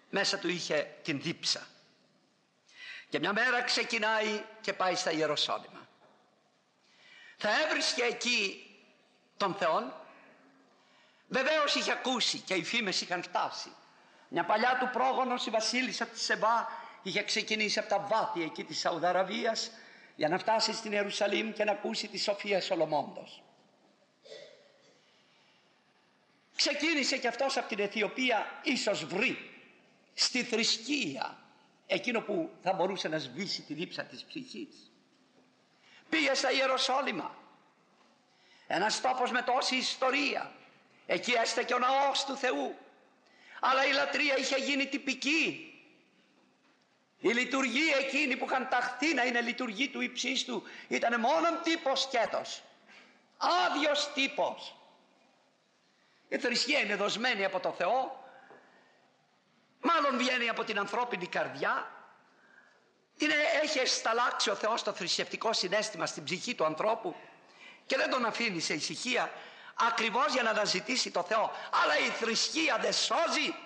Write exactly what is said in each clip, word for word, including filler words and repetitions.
μέσα του είχε την δίψα. Και μια μέρα ξεκινάει και πάει στα Ιεροσόλυμα. Θα έβρισκε εκεί τον Θεόν. Βεβαίως είχε ακούσει και οι φήμες είχαν φτάσει. Μια παλιά του πρόγονος, η βασίλισσα της Σεβά, είχε ξεκινήσει από τα βάθη εκεί της Σαουδαραβίας για να φτάσει στην Ιερουσαλήμ και να ακούσει τη σοφία Σολομώντος. Ξεκίνησε και αυτός από την Αιθιοπία, ίσως βρει στη θρησκεία εκείνο που θα μπορούσε να σβήσει τη δίψα της ψυχής. Πήγε στα Ιεροσόλυμα, ένας τόπος με τόση ιστορία. Εκεί έστεκε ο ναός του Θεού, αλλά η λατρεία είχε γίνει τυπική. Η λειτουργία εκείνη που είχαν ταχθεί να είναι λειτουργή του υψίστου ήταν μόνον τύπος σκέτος, άδειος τύπος. Η θρησκεία είναι δοσμένη από το Θεό, μάλλον βγαίνει από την ανθρώπινη καρδιά. Την έχει εσταλάξει ο Θεός το θρησκευτικό συναίσθημα στην ψυχή του ανθρώπου και δεν τον αφήνει σε ησυχία, ακριβώς για να αναζητήσει το Θεό. Αλλά η θρησκεία δεν σώζει,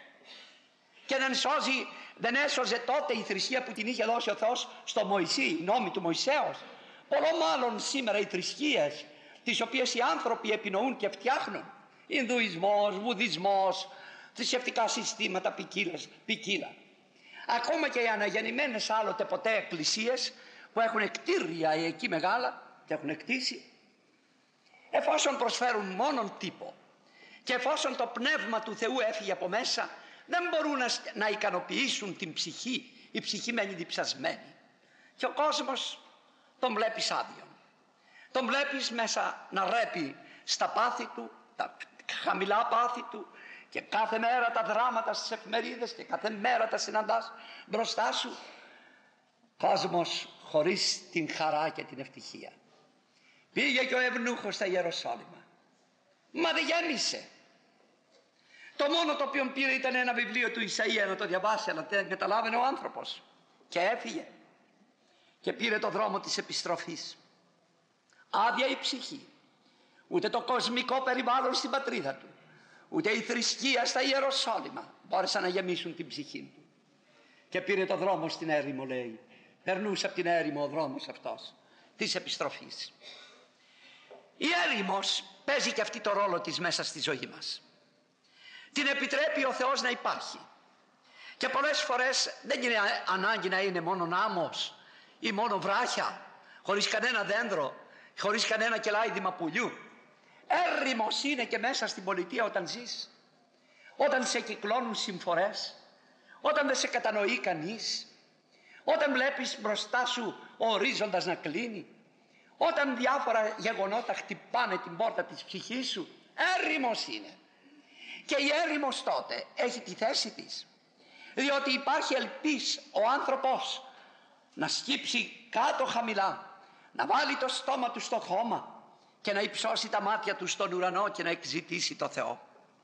και δεν σώζει, δεν έσωζε τότε η θρησκεία που την είχε δώσει ο Θεός στο Μωυσή, οι νόμοι του Μωυσέως. Πολλό μάλλον σήμερα οι θρησκείες τις οποίες οι άνθρωποι επινοούν και φτιάχνουν, Ινδουισμός, Βουδισμός, θρησκευτικά συστήματα ποικίλα. Ακόμα και οι αναγεννημένες άλλοτε ποτέ εκκλησίες που έχουν κτίρια εκεί μεγάλα και έχουν κτίσει, εφόσον προσφέρουν μόνον τύπο και εφόσον το πνεύμα του Θεού έφυγε από μέσα, δεν μπορούν να, να ικανοποιήσουν την ψυχή. Η ψυχή μένει διψασμένη και ο κόσμος τον βλέπεις άδειον. Τον βλέπεις μέσα να ρέπει στα πάθη του, τα χαμηλά πάθη του, και κάθε μέρα τα δράματα στις εφημερίδες και κάθε μέρα τα συναντάς μπροστά σου. Κόσμος χωρίς την χαρά και την ευτυχία. Πήγε και ο Ευνούχος στα Ιεροσόλυμα, μα δεν γέμισε. Το μόνο το οποίο πήρε ήταν ένα βιβλίο του Ισαΐα να το διαβάσει, αλλά δεν καταλάβαινε ο άνθρωπος και έφυγε και πήρε το δρόμο της επιστροφής. Άδεια η ψυχή, ούτε το κοσμικό περιβάλλον στην πατρίδα του, ούτε η θρησκεία στα Ιεροσόλυμα μπόρεσαν να γεμίσουν την ψυχή του. Και πήρε το δρόμο στην έρημο, λέει. Περνούσε από την έρημο ο δρόμος αυτός της επιστροφής. Η έρημος παίζει και αυτή το ρόλο της μέσα στη ζωή μας. Την επιτρέπει ο Θεός να υπάρχει. Και πολλές φορές δεν είναι ανάγκη να είναι μόνο άμμος ή μόνο βράχια, χωρίς κανένα δέντρο, χωρίς κανένα κελάιδημα πουλιού. Έρημος είναι και μέσα στην πολιτεία όταν ζεις, όταν σε κυκλώνουν συμφορές, όταν δεν σε κατανοεί κανείς, όταν βλέπεις μπροστά σου ο ορίζοντας να κλείνει, όταν διάφορα γεγονότα χτυπάνε την πόρτα της ψυχής σου. Έρημος είναι. Και η έρημος τότε έχει τη θέση της, διότι υπάρχει ελπίς ο άνθρωπος να σκύψει κάτω χαμηλά, να βάλει το στόμα του στο χώμα και να υψώσει τα μάτια του στον ουρανό και να εκζητήσει το Θεό.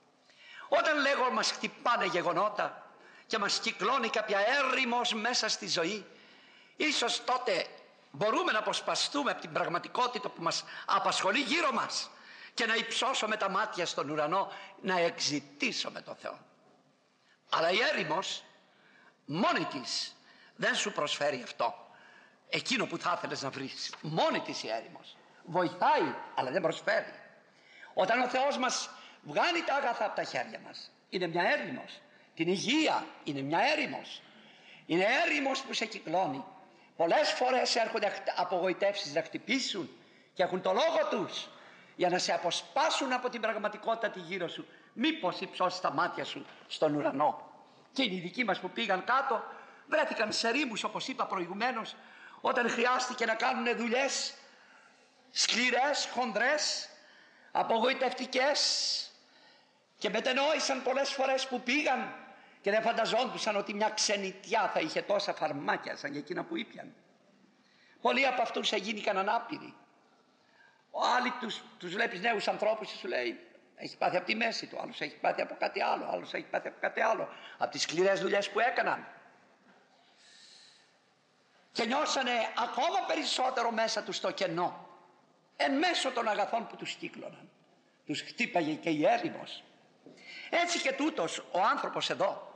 Όταν λέγω μας χτυπάνε γεγονότα και μας κυκλώνει κάποια έρημος μέσα στη ζωή, ίσως τότε μπορούμε να αποσπαστούμε από την πραγματικότητα που μας απασχολεί γύρω μας και να υψώσουμε τα μάτια στον ουρανό, να εκζητήσουμε το Θεό. Αλλά η έρημος μόνη της δεν σου προσφέρει αυτό, εκείνο που θα ήθελες να βρεις. Μόνη της η έρημος βοηθάει, αλλά δεν προσφέρει. Όταν ο Θεός μας βγάλει τα αγαθά από τα χέρια μας, είναι μια έρημος. Την υγεία είναι μια έρημος. Είναι έρημος που σε κυκλώνει. Πολλές φορές έρχονται απογοητεύσεις να χτυπήσουν και έχουν το λόγο τους για να σε αποσπάσουν από την πραγματικότητα τη γύρω σου. Μήπως υψώσεις τα μάτια σου στον ουρανό. Και οι δικοί μας που πήγαν κάτω βρέθηκαν σε ρήμους, όπως είπα προηγουμένως, όταν χρειάστηκε να κάνουν δουλειές σκληρές, χονδρές, απογοητευτικές, και μετενόησαν πολλές φορές που πήγαν και δεν φανταζόντουσαν ότι μια ξενιτιά θα είχε τόσα φαρμάκια σαν και εκείνα που ήπιαν. Πολλοί από αυτούς έγινηκαν ανάπηροι. Ο άλλοι τους, τους βλέπεις νέους ανθρώπους και σου λέει έχει πάθει από τη μέση του, άλλος έχει πάθει από κάτι άλλο, άλλος έχει πάθει από κάτι άλλο, από τις σκληρές δουλειές που έκαναν. Και νιώσανε ακόμα περισσότερο μέσα τους το κενό, εν μέσω των αγαθών που τους κύκλωναν. Τους χτύπαγε και η έρημος. Έτσι και τούτος ο άνθρωπος εδώ